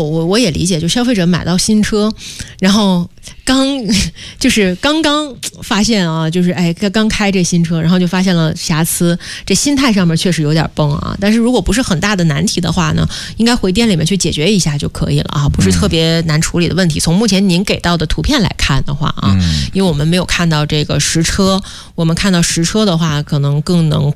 我也理解，就消费者买到新车，然后刚刚发现啊，就是刚开这新车，然后就发现了瑕疵，这心态上面确实有点崩啊。但是如果不是很大的难题的话呢，应该回店里面去解决一下就可以了啊，不是特别难处理的问题。从目前您给到的图片来看的话啊，因为我们没有看到这个实车，我们看到实车的话，可能更能